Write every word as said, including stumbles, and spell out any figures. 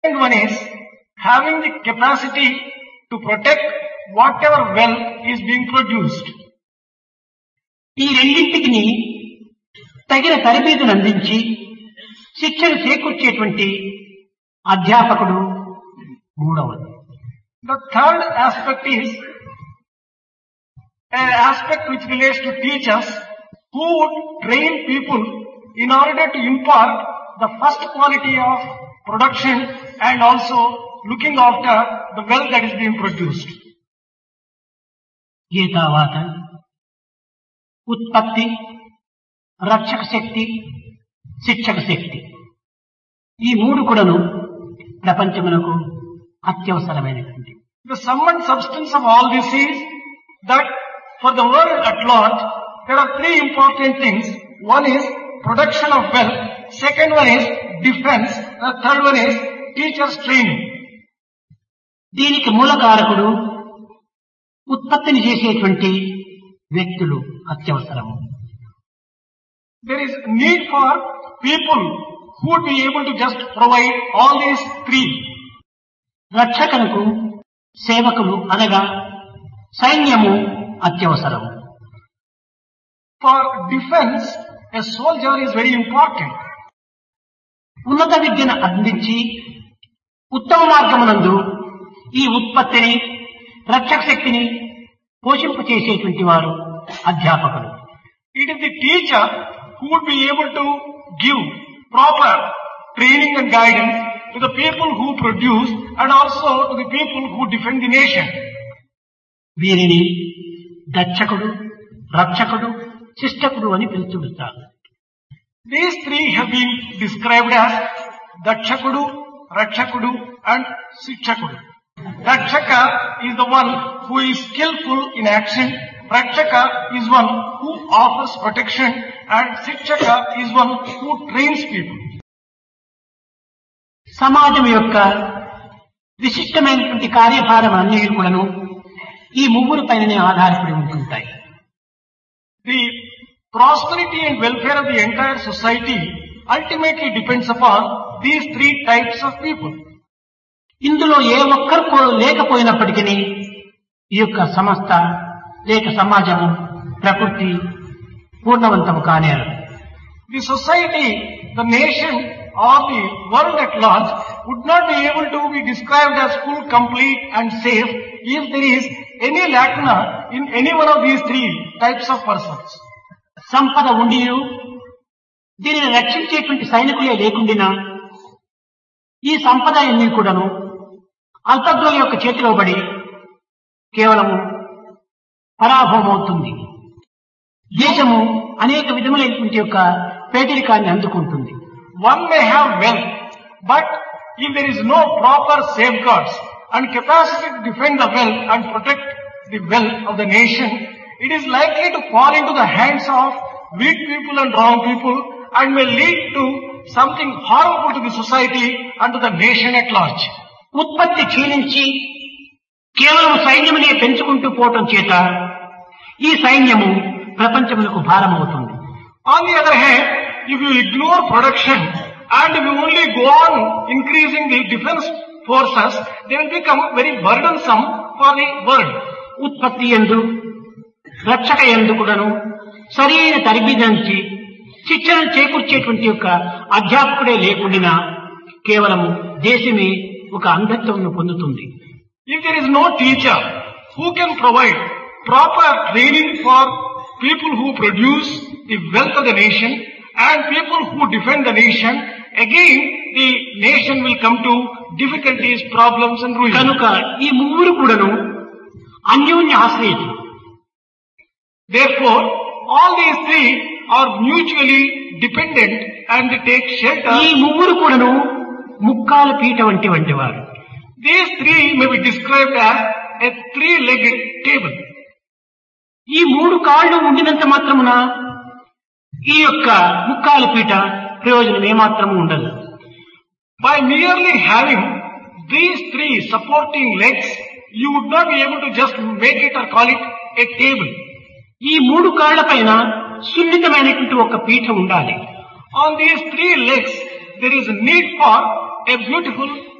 Second one is having the capacity to protect whatever wealth is being produced. ఈ రెండింటికి తగిన తరబేతును అందించి శిక్షణ చేకూర్చేటువంటి అధ్యాపకుడు మూడవది. The third aspect is an aspect which relates to teachers who would train people in order to impart the first quality of production and also looking after the wealth that is being produced. ఏ తర్వాత ఉత్పత్తి, రక్షక శక్తి, శిక్షక శక్తి ఈ మూడు కూడాను ప్రపంచమునకు అత్యవసరమైనటువంటి. The sum and substance of all this is that for the world at large there are three important things. One is production of wealth, second one is defense, the third one is teachers training. దీనికి మూలకారకుడు ఉత్పత్తిని చేసేటువంటి వ్యక్తులు అత్యవసరము. There is need for people who would be able to just provide all these three. రక్షకులకు సేవకులు అనగా సైన్యము అత్యవసరము. For defense, a soldier is very important. ఉన్నత విద్యను అందించి ఉత్తమ మార్గమునందు ఈ ఉత్పత్తిని, రక్షక శక్తిని పోషింపు చేసేటువంటి వారు అధ్యాపకులు. It is the teacher who would be able to give proper training and guidance to the people who produce and also to the people who defend the nation. వీరిని దక్షకుడు, రక్షకుడు, శిష్టకుడు అని పిలుచుకుంటారు. These three have been described as Dakshakudu, Rakshakudu and Shikshakudu. Dakshaka is the one who is skillful in action, Rakshaka is one who offers protection and Shikshaka is one who trains people. సమాజం యొక్క విశిష్టమైనటువంటి కార్యభారం అన్ని కూడాను ఈ ముగ్గురు పైననే ఆధారపడి ఉంటుంటాయి. The prosperity and welfare of the entire society ultimately depends upon these three types of people. ఇందులో ఏ ఒక్కరు లేకపోయినప్పటికీ ఈ యొక్క సంస్థ లేక సమాజము, ప్రకృతి పూర్ణవంతము కానేరు. The society, the nation or the world at large would not be able to be described as full, complete and safe if there is any lacuna in any one of these three types of persons. సంపద ఉండియు దీనిని రక్షించేటువంటి సైనికులే లేకుండినా ఈ సంపద ఎన్ని కూడాను అంతర్ద్రోహి యొక్క చేతిలో పడి కేవలము పరాభవమవుతుంది. దేశము అనేక విధములైనటువంటి యొక్క పేదరికాన్ని అందుకుంటుంది. One may have wealth, but if there is no proper safeguards and capacity to defend the wealth and protect the wealth of the nation, it is likely to fall into the hands of weak people and wrong people and may lead to something harmful to the society and to the nation at large. ఉత్పత్తి క్షీణించి కేవలం సైన్యమునే పెంచుకుంటూ పోవటం చేత ఈ సైన్యము ప్రపంచములకు భారమవుతుంది. On the other hand, if you ignore production and if you only go on increasing the defense forces, they will become very burdensome for the world. ఉత్పత్తి యందు, రక్షక యందు కూడాను సరైన తరబిదంచి శిక్షణ చేకూర్చేటువంటి యొక్క అధ్యాపకుడే లేకుండా కేవలము దేశమే ఒక అంధత్వమును పొందుతుంది. If there is no teacher who can provide proper training for people who produce the wealth of the nation and people who defend the nation, again the nation will come to difficulties, problems and ruin. కనుక ఈ ముగ్గురు కూడాను అన్యోన్య ఆశ్రయితులు. Therefore, all these three are mutually dependent and they take shelter. ఈ ముగ్గురు కూడాను ముక్కాల పీట వంటి వంటి వారు. These three may be described as a three-legged table. ఈ మూడు కాళ్ళు ఉండినంత మాత్రమున ఈ యొక్క ముక్కాల పీట ప్రయోజనం ఏమాత్రము ఉండదు. By merely having these three supporting legs, you would not be able to just make it or call it a table. ఈ మూడు కాళ్ల పైన సున్నితమైనటువంటి ఒక పీఠ ఉండాలి. On these three legs, there is a need for a beautiful